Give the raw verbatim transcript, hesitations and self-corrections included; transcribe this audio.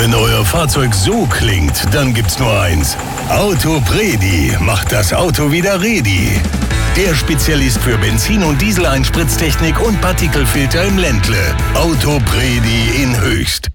Wenn euer Fahrzeug so klingt, dann gibt's nur eins. Autopredi macht das Auto wieder ready. Der Spezialist für Benzin- und Dieseleinspritztechnik und Partikelfilter im Ländle. Autopredi in Höchst.